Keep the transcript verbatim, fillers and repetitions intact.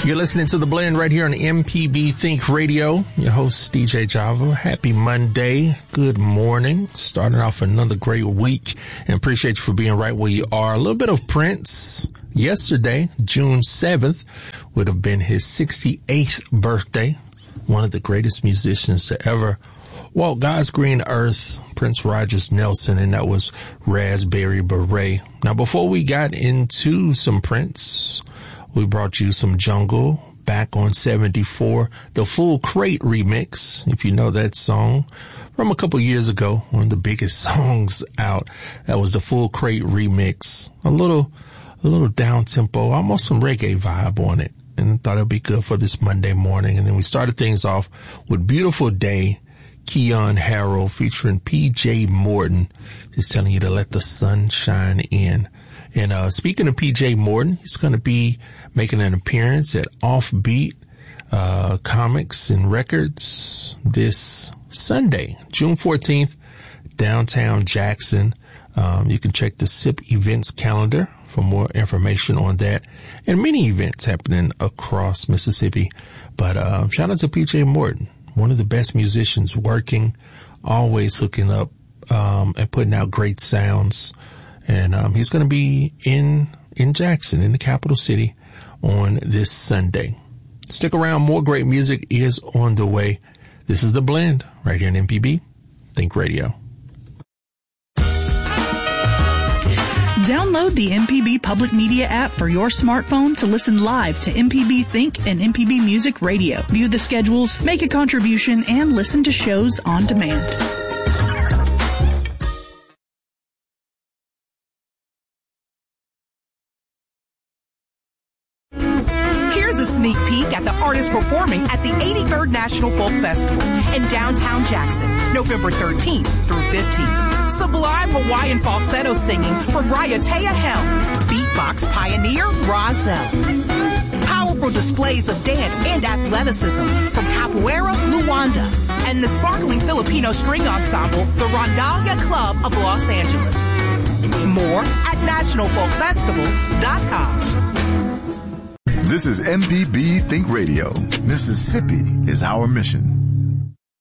You're listening to The Blend right here on M P B Think Radio. Your host, D J Java. Happy Monday. Good morning. Starting off another great week. And appreciate you for being right where you are. A little bit of Prince. Yesterday, June seventh, would have been his sixty-eighth birthday. One of the greatest musicians to ever walk God's green earth, Prince Rogers Nelson, and that was Raspberry Beret. Now, before we got into some Prince, we brought you some Jungle back on seventy-four, the Full Crate remix, if you know that song, from a couple years ago, one of the biggest songs out. That was the Full Crate remix. A little, a little down tempo, almost some reggae vibe on it, and I thought it'd be good for this Monday morning. And then we started things off with Beautiful Day, Keyon Harrold featuring P J Morton, just telling you to let the sun shine in. And uh speaking of P J Morton, he's going to be making an appearance at Offbeat uh Comics and Records this Sunday, June fourteenth, downtown Jackson. Um you can check the S I P events calendar for more information on that, and many events happening across Mississippi. But uh shout out to P J Morton, one of the best musicians working, always hooking up um and putting out great sounds. And um he's going to be in in Jackson, in the capital city, on this Sunday. Stick around. More great music is on the way. This is The Blend right here in M P B Think Radio. Download the M P B Public Media app for your smartphone to listen live to M P B Think and M P B Music Radio. View the schedules, make a contribution, and listen to shows on demand. Sneak peek at the artists performing at the eighty-third National Folk Festival in downtown Jackson, November thirteenth through fifteenth. Sublime Hawaiian falsetto singing from Raiatea Helm, beatbox pioneer Rozelle. Powerful displays of dance and athleticism from Capoeira Luanda and the sparkling Filipino string ensemble, the Rondalia Club of Los Angeles. More at national folk festival dot com. This is M P B Think Radio. Mississippi is our mission.